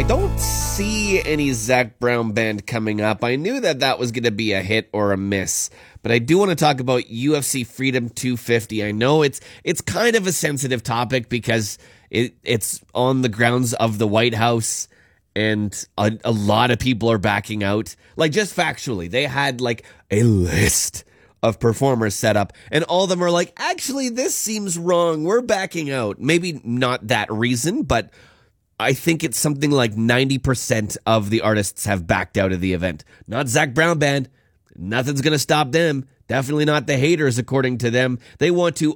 don't see any Zac Brown Band coming up. I knew that was going to be a hit or a miss, but I do want to talk about UFC Freedom 250. I know it's kind of a sensitive topic because it's on the grounds of the White House, and a lot of people are backing out. Like, just factually, they had like a list of performers set up, and all of them are like, actually, this seems wrong. We're backing out. Maybe not that reason, but I think it's something like 90% of the artists have backed out of the event. Not Zac Brown Band. Nothing's going to stop them. Definitely not the haters, according to them. They want to